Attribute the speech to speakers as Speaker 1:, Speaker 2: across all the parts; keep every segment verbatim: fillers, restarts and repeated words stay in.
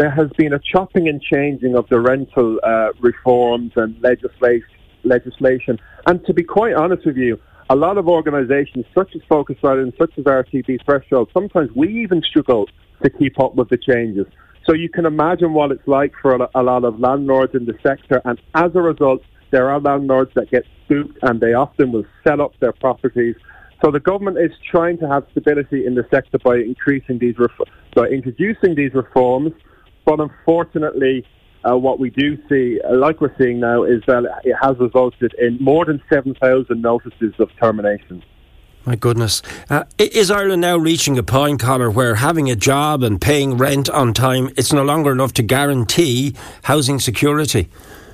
Speaker 1: there has been a chopping and changing of the rental uh, reforms and legislation, legislation. And to be quite honest with you, a lot of organisations such as Focus Ireland, such as R T D Threshold, sometimes we even struggle to keep up with the changes. So you can imagine what it's like for a lot of landlords in the sector, and as a result, there are landlords that get spooked and they often will sell up their properties. So the government is trying to have stability in the sector by increasing these, ref- by introducing these reforms, but unfortunately, uh, what we do see, uh, like we're seeing now, is that it has resulted in more than seven thousand notices of termination.
Speaker 2: My goodness. Uh, is Ireland now reaching a point, Conor, where having a job and paying rent on time, it's no longer enough to guarantee housing security?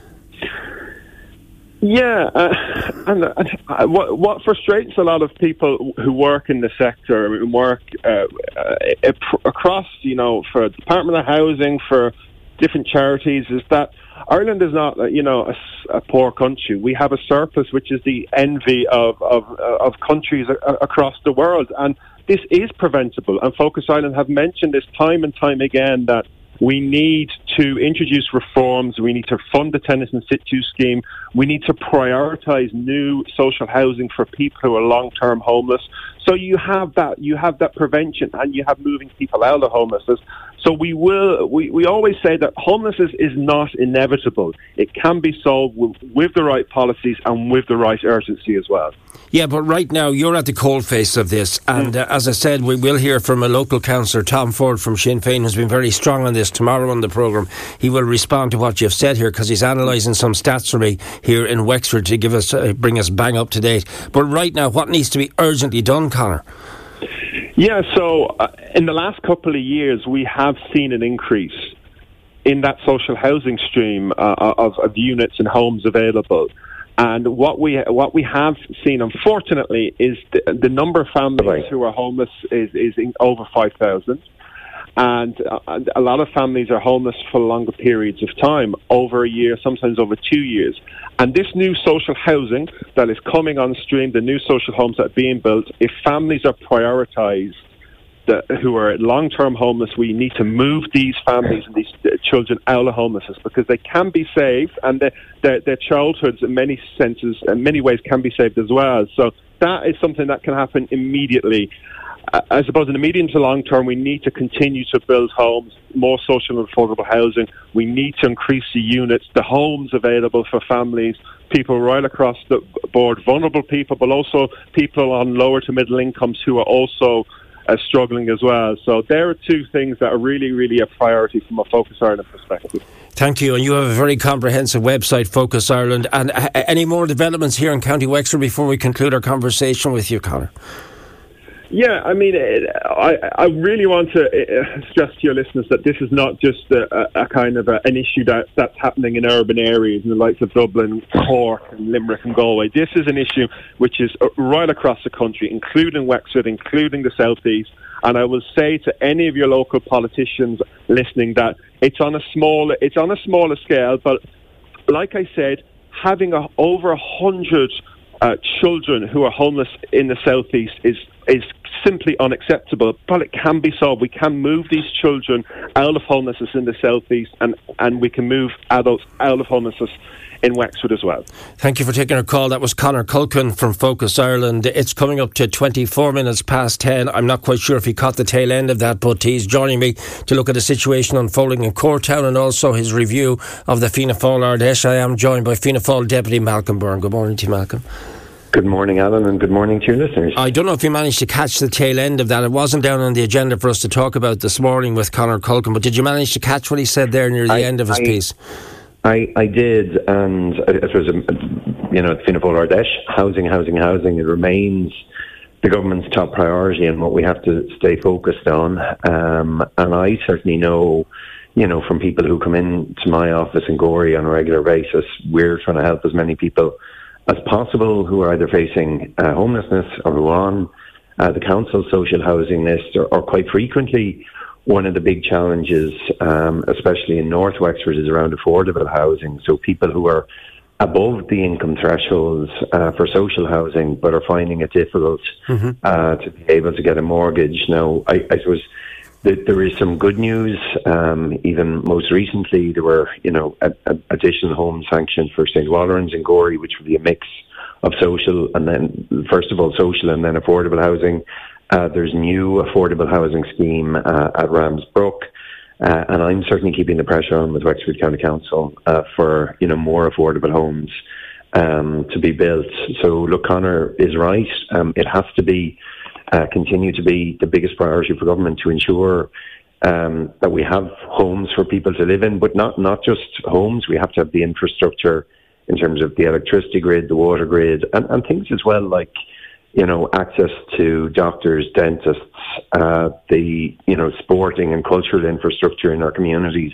Speaker 1: Yeah, uh, and uh, what, what frustrates a lot of people who work in the sector and work uh, uh, across, you know, for the Department of Housing, for different charities, is that Ireland is not, you know, a, a poor country. We have a surplus, which is the envy of of, of countries a, across the world, and this is preventable. And Focus Ireland have mentioned this time and time again, that we need to introduce reforms. We need to fund the tenants in situ scheme. We need to prioritise new social housing for people who are long-term homeless. So you have that, you have that prevention, and you have moving people out of homelessness. So we will. We, we always say that homelessness is not inevitable. It can be solved with, with the right policies and with the right urgency as well.
Speaker 2: Yeah, but right now you're at the coalface of this, and uh, as I said, we will hear from a local councillor, Tom Ford from Sinn Féin, who's been very strong on this tomorrow on the programme. He will respond to what you've said here, because he's analysing some stats for me here in Wexford to give us, uh, bring us bang up to date. But right now, what needs to be urgently done, Conor?
Speaker 1: Yeah, so uh, in the last couple of years, we have seen an increase in that social housing stream uh, of, of units and homes available. And what we what we have seen, unfortunately, is the, the number of families right. who are homeless is, is in over five thousand. And uh, a lot of families are homeless for longer periods of time, over a year, sometimes over two years. And this new social housing that is coming on stream, the new social homes that are being built, if families are prioritised, the, who are long-term homeless, we need to move these families and these uh, children out of homelessness, because they can be saved, and the, their, their childhoods in many senses, in many ways, can be saved as well. So that is something that can happen immediately. I suppose in the medium to long term, we need to continue to build homes, more social and affordable housing. We need to increase the units, the homes available for families, people right across the board, vulnerable people, but also people on lower to middle incomes who are also uh, struggling as well. So there are two things that are really, really a priority from a Focus Ireland perspective.
Speaker 2: Thank you. And you have a very comprehensive website, Focus Ireland. And uh, any more developments here in County Wexford before we conclude our conversation with you, Conor?
Speaker 1: Yeah, I mean, I, I really want to stress to your listeners that this is not just a, a kind of a, an issue that, that's happening in urban areas in the likes of Dublin, Cork and Limerick and Galway. This is an issue which is right across the country, including Wexford, including the South East. And I will say to any of your local politicians listening that it's on a small, it's on a smaller scale, but like I said, having a, over a hundred Uh, children who are homeless in the southeast is is simply unacceptable, but it can be solved. We can move these children out of homelessness in the southeast, and, and we can move adults out of homelessness in Wexford as well.
Speaker 2: Thank you for taking our call. That was Conor Culkin from Focus Ireland. It's coming up to twenty-four minutes past ten. I'm not quite sure if he caught the tail end of that, but he's joining me to look at the situation unfolding in Courtown and also his review of the Fianna Fáil Ardèche. I am joined by Fianna Fáil Deputy Malcolm Byrne. Good morning to you, Malcolm.
Speaker 3: Good morning, Alan, and good morning to your listeners.
Speaker 2: I don't know if you managed to catch the tail end of that. It wasn't down on the agenda for us to talk about this morning with Conor Culkin, but did you manage to catch what he said there near the I, end of his
Speaker 3: I,
Speaker 2: piece?
Speaker 3: I, I did, and it was, you know, Fianna Fáil Ardèche, housing, housing, housing. It remains the government's top priority and what we have to stay focused on. Um, and I certainly know, you know, from people who come in to my office in Gorey on a regular basis, we're trying to help as many people as possible who are either facing uh, homelessness or who are on uh, the council's social housing list, or, or quite frequently one of the big challenges, um, especially in North Wexford, is around affordable housing. So people who are above the income thresholds uh, for social housing but are finding it difficult mm-hmm. uh, to be able to get a mortgage. Now, I, I suppose there is some good news. Um, even most recently, there were, you know, a, a additional homes sanctioned for Saint Wallerans and Gorey, which would be a mix of social and then, first of all, social and then affordable housing. Uh, there's new affordable housing scheme uh, at Ramsbrook, uh, and I'm certainly keeping the pressure on with Wexford County Council uh, for, you know, more affordable homes um, to be built. So, look, Conor is right. Um, it has to be. Uh, continue to be the biggest priority for government to ensure um, that we have homes for people to live in, but not, not just homes. We have to have the infrastructure in terms of the electricity grid, the water grid, and, and things as well like, you know, access to doctors, dentists, uh, the, you know, sporting and cultural infrastructure in our communities.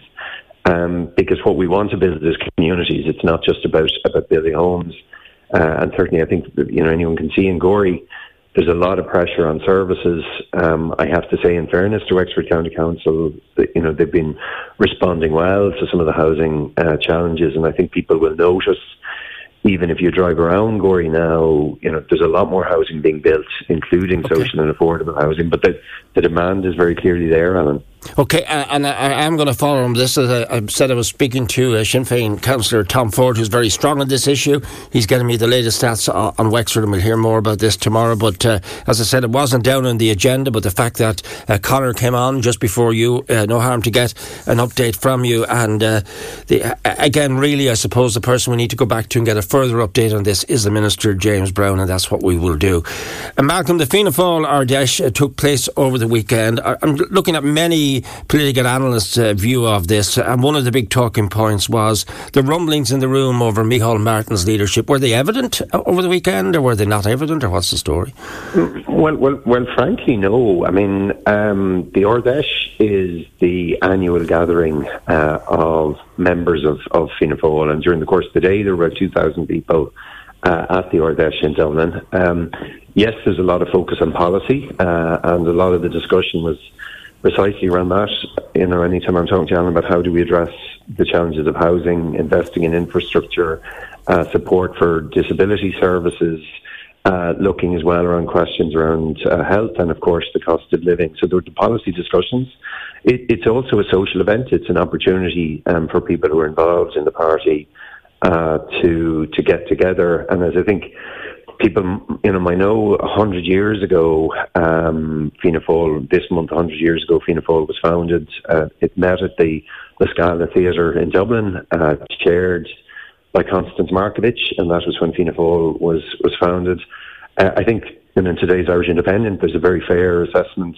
Speaker 3: Um, because what we want to build is communities. It's not just about, about building homes. Uh, and certainly I think, that, you know, anyone can see in Gorey, there's a lot of pressure on services. Um, I have to say, in fairness to Wexford County Council, that, you know, they've been responding well to some of the housing uh, challenges, and I think people will notice, even if you drive around Gorey now, you know, there's a lot more housing being built, including okay. social and affordable housing, but the, the demand is very clearly there, Alan.
Speaker 2: Okay, uh, and I, I am going to follow on this. As I, I said, I was speaking to uh, Sinn Féin councillor Tom Ford, who's very strong on this issue. He's getting me the latest stats on, on Wexford, and we'll hear more about this tomorrow. But uh, as I said, it wasn't down on the agenda, but the fact that uh, Conor came on just before you, uh, no harm to get an update from you. And uh, the, uh, again, really, I suppose the person we need to go back to and get a further update on this is the Minister, James Browne, and that's what we will do. And Malcolm, the Fianna Fáil Ardèche uh, took place over the weekend. I, I'm looking at many political analysts' uh, view of this, and one of the big talking points was the rumblings in the room over Micheál Martin's leadership. Were they evident over the weekend, or were they not evident, or what's the story?
Speaker 3: Well, well, well. Frankly, no. I mean, um, the Ardèche is the annual gathering uh, of members of, of Fianna Fáil, and during the course of the day, there were about two thousand people uh, at the Ardèche in Dublin. Um, yes, there's a lot of focus on policy, uh, and a lot of the discussion was precisely around that. You know, anytime I'm talking to Alan about how do we address the challenges of housing, investing in infrastructure, uh, support for disability services, uh, looking as well around questions around uh, health and, of course, the cost of living. So there were the policy discussions. It, it's also a social event. It's an opportunity um, for people who are involved in the party uh, to to get together. And as I think people, you know, I know a hundred years ago, um, Fianna Fáil, this month, a hundred years ago, Fianna Fáil was founded. Uh, it met at the La Scala Theatre in Dublin, uh, chaired by Constance Markievicz, and that was when Fianna Fáil was, was founded. Uh, I think, you know, in today's Irish Independent, there's a very fair assessment,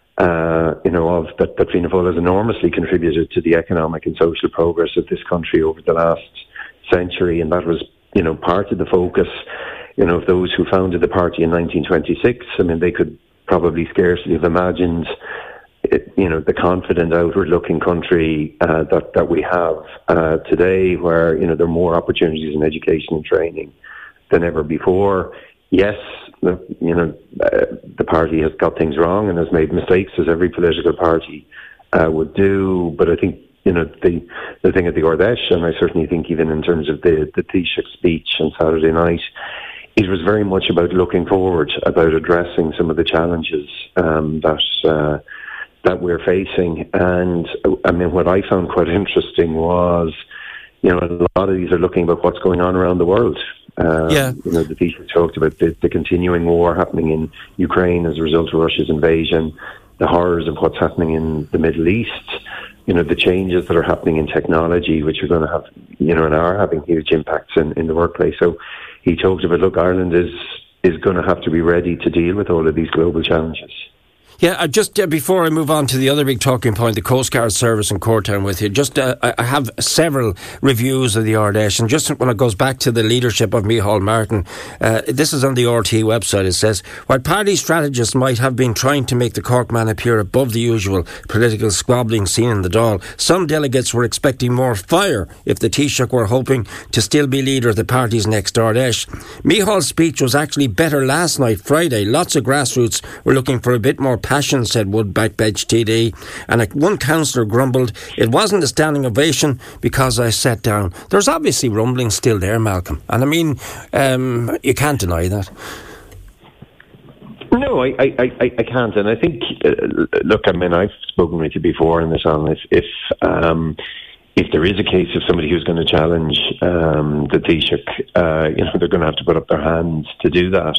Speaker 3: uh, you know, of that, that Fianna Fáil has enormously contributed to the economic and social progress of this country over the last century, and that was, you know, part of the focus. You know, of those who founded the party in nineteen twenty-six, I mean, they could probably scarcely have imagined, it, you know, the confident, outward-looking country uh, that that we have uh, today, where, you know, there are more opportunities in education and training than ever before. Yes, you know, uh, the party has got things wrong and has made mistakes, as every political party uh, would do. But I think, you know, the the thing at the Ardèche, and I certainly think even in terms of the the Taoiseach speech on Saturday night, it was very much about looking forward, about addressing some of the challenges um, that uh, that we're facing. And I mean, what I found quite interesting was, you know, a lot of these are looking about what's going on around the world. Um, yeah. You know, the Taoiseach talked about the, the continuing war happening in Ukraine as a result of Russia's invasion, the horrors of what's happening in the Middle East, you know, the changes that are happening in technology, which are going to have, you know, and are having huge impacts in, in the workplace. So he talked about, look, Ireland is is going to have to be ready to deal with all of these global challenges.
Speaker 2: Yeah, uh, just uh, before I move on to the other big talking point, the Coast Guard service in Courtown with you, just uh, I have several reviews of the Ardèche, and just when it goes back to the leadership of Micheál Martin, uh, this is on the R T website, it says, while party strategists might have been trying to make the Cork man appear above the usual political squabbling seen in the Dáil, some delegates were expecting more fire if the Taoiseach were hoping to still be leader of the party's next Ardèche. Micheál's speech was actually better last night, Friday. Lots of grassroots were looking for a bit more passion, said Wood Backbench T D, and one councillor grumbled, it wasn't a standing ovation because I sat down. There's obviously rumbling still there, Malcolm, and I mean, um, you can't deny that.
Speaker 3: No, I, I, I, I can't. And I think, uh, look, I mean, I've spoken with you before on this, on if, if, um, if there is a case of somebody who's going to challenge um, the Taoiseach, uh, you know, they're going to have to put up their hands to do that.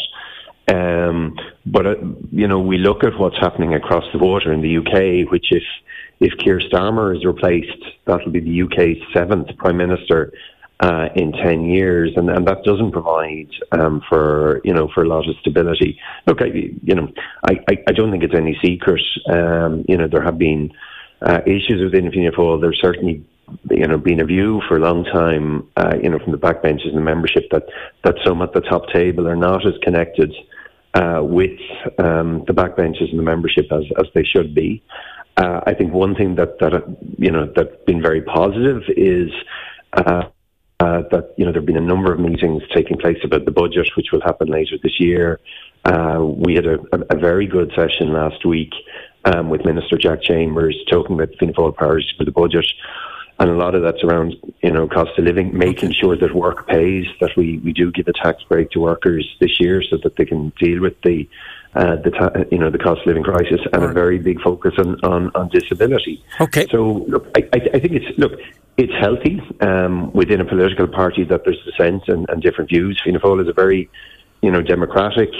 Speaker 3: Um, but, uh, you know, we look at what's happening across the water in the U K, which if, if Keir Starmer is replaced, that'll be the U K's seventh Prime Minister uh, in ten years, and, and that doesn't provide um, for, you know, for a lot of stability. Look, I, you know, I, I, I don't think it's any secret. Um, you know, there have been uh, issues within Fianna Fáil. There's certainly, you know, been a view for a long time, uh, you know, from the backbenches and the membership that, that some at the top table are not as connected uh, with um, the backbenches and the membership as, as they should be. Uh, I think one thing that, that, you know, that's been very positive is uh, uh, that, you know, there have been a number of meetings taking place about the budget, which will happen later this year. Uh, we had a, a very good session last week um, with Minister Jack Chambers talking about Fianna Fáil priorities for the budget. And a lot of that's around, you know, cost of living, making sure that work pays, that we, we do give a tax break to workers this year so that they can deal with the, uh, the ta- you know, the cost of living crisis, and right. a very big focus on, on, on disability. Okay. So, look, I, I, I think it's, look, it's healthy um, within a political party that there's dissent and, and different views. Fianna Fáil is a very, you know, democratic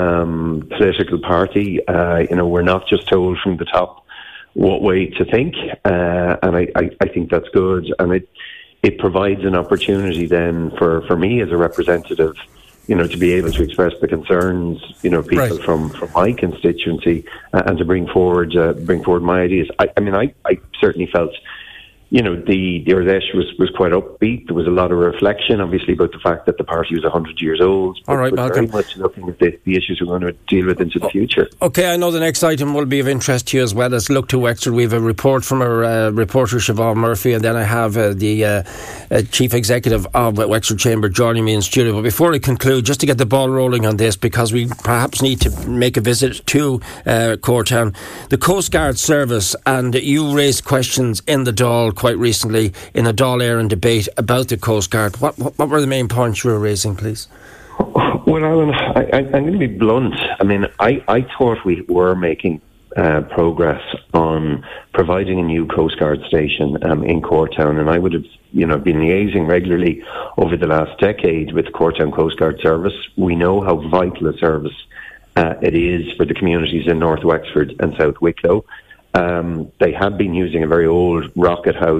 Speaker 3: um, political party. Uh, you know, we're not just told from the top what way to think, uh, and I, I, I think that's good, and it it provides an opportunity then for, for me as a representative, you know, to be able to express the concerns, you know, people right. from, from my constituency, uh, and to bring forward uh, bring forward my ideas. I, I mean, I, I certainly felt, you know, the, the Ardesh was, was quite upbeat. There was a lot of reflection, obviously, about the fact that the party was one hundred years old. All right, but very much looking at the, the issues we're going to deal with into the future.
Speaker 2: Okay, I know the next item will be of interest to you as well. Let's look to Wexford. We have a report from our uh, reporter, Siobhan Murphy, and then I have uh, the uh, uh, Chief Executive of Wexford Chamber joining me in studio. But before I conclude, just to get the ball rolling on this, because we perhaps need to make a visit to uh, Courtown, the Coast Guard service, and you raised questions in the Dáil quite recently in a Dáil Éireann debate about the Coast Guard. What, what, what were the main points you were raising, please?
Speaker 3: Well, Alan, I, I, I'm going to be blunt. I mean, I, I thought we were making uh, progress on providing a new Coast Guard station um, in Courtown, and I would have, you know, been liaising regularly over the last decade with the Courtown Coast Guard service. We know how vital a service uh, it is for the communities in North Wexford and South Wicklow. Um, they had been using a very old rocket house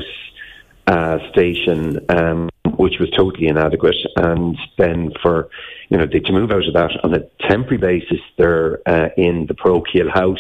Speaker 3: uh, station, um, which was totally inadequate. And then for, you know, they, to move out of that on a temporary basis, they're uh, in the parochial house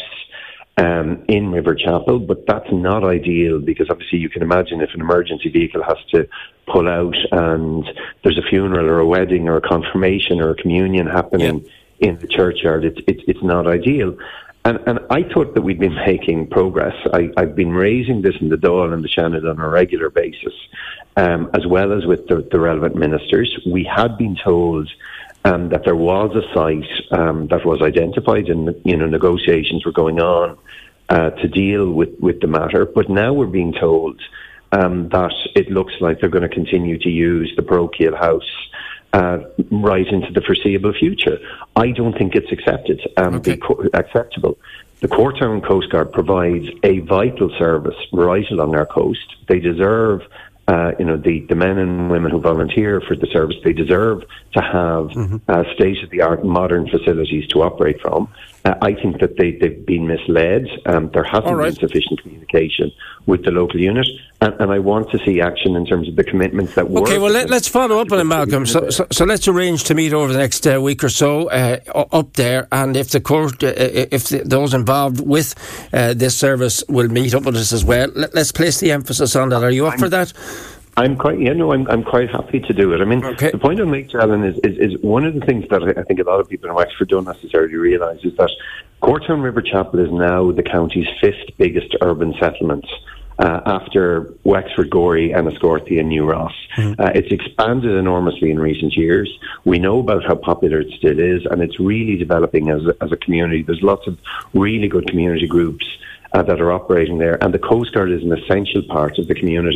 Speaker 3: um, in River Chapel. But that's not ideal, because obviously you can imagine if an emergency vehicle has to pull out and there's a funeral or a wedding or a confirmation or a communion happening yeah. in the churchyard, it's, it's, it's not ideal. And, and I thought that we'd been making progress. I, I've been raising this in the Dáil and the Seanad on a regular basis, um, as well as with the, the relevant ministers. We had been told um, that there was a site um, that was identified, and, you know, negotiations were going on uh, to deal with, with the matter. But now we're being told um, that it looks like they're going to continue to use the parochial house Uh, right into the foreseeable future. I don't think it's accepted, um, okay. co- acceptable. The Courtown Coast Guard provides a vital service right along our coast. They deserve, uh, you know, the, the men and women who volunteer for the service, they deserve to have mm-hmm. uh, state-of-the-art modern facilities to operate from. Uh, I think that they, they've been misled. Um, there hasn't right. been sufficient communication with the local unit, and, and I want to see action in terms of the commitments that were.
Speaker 2: Okay, well, let, let's follow up on it, Malcolm. So, so, so let's arrange to meet over the next uh, week or so uh, up there, and if the court, uh, if the, those involved with uh, this service will meet up with us as well, let, let's place the emphasis on that. Are you up I'm, for that?
Speaker 3: I'm quite, yeah, no, I'm, I'm quite happy to do it. I mean, okay. the point I make, Alan, is, is, is one of the things that I think a lot of people in Wexford don't necessarily realise is that Courtown River Chapel is now the county's fifth biggest urban settlement, uh, after Wexford, Gorey, Enniscorthy and New Ross. Mm-hmm. Uh, it's expanded enormously in recent years. We know about how popular it still is, and it's really developing as a, as a community. There's lots of really good community groups uh, that are operating there, and the Coast Guard is an essential part of the community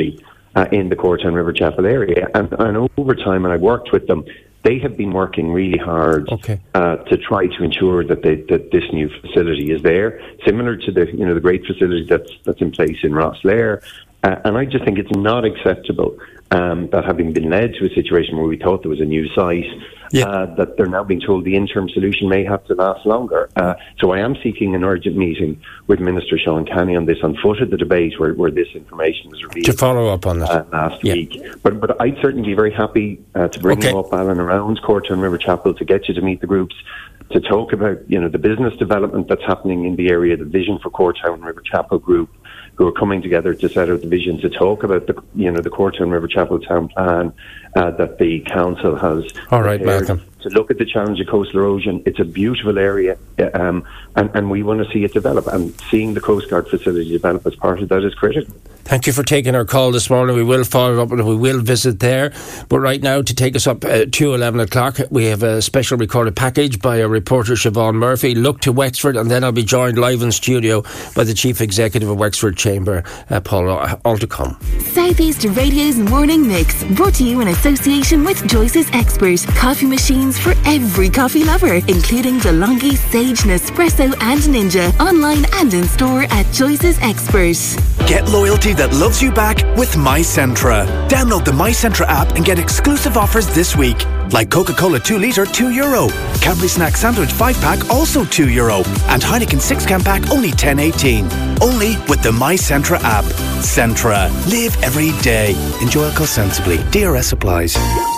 Speaker 3: uh, in the Cortown River Chapel area. And, and over time, and I worked with them, they have been working really hard
Speaker 2: okay.
Speaker 3: uh, to try to ensure that they, that this new facility is there, similar to the you know the great facility that's that's in place in Rosslare. Uh, and I just think it's not acceptable um, that having been led to a situation where we thought there was a new site, yeah. uh, that they're now being told the interim solution may have to last longer. Uh, so I am seeking an urgent meeting with Minister Sean Canny on this, on foot of the debate where, where this information was revealed.
Speaker 2: To follow up on that.
Speaker 3: Uh, last
Speaker 2: yeah.
Speaker 3: week. But but I'd certainly be very happy uh, to bring
Speaker 2: okay.
Speaker 3: you up, Alan, around Cortown River Chapel, to get you to meet the groups, to talk about you know the business development that's happening in the area, the vision for Cortown River Chapel Group, who are coming together to set out the vision, to talk about the you know the Cortown River Chapel town plan uh, that the council has.
Speaker 2: All right, Malcolm.
Speaker 3: To look at the challenge of coastal erosion. It's a beautiful area, um, and, and we want to see it develop. And seeing the Coast Guard facility develop as part of that is critical.
Speaker 2: Thank you for taking our call this morning. We will follow up and we will visit there. But right now, to take us up uh, to eleven o'clock, we have a special recorded package by our reporter Siobhan Murphy. Look to Wexford, and then I'll be joined live in studio by the Chief Executive of Wexford Chamber, uh, Paul Aldercombe.
Speaker 4: Southeast Radio's Morning Mix, brought to you in association with Joyce's Expert. Coffee machines for every coffee lover, including DeLonghi, Sage, Nespresso and Ninja. Online and in store at Joyce's Expert.
Speaker 5: Get loyalty that loves you back with MyCentra. Download the MyCentra app and get exclusive offers this week. Like Coca-Cola two litre, two euro. Cadbury Snack Sandwich five pack, also two euro. And Heineken six can pack, only ten eighteen. Only with the MyCentra app. Centra. Live every day. Enjoy alcohol sensibly. D R S applies.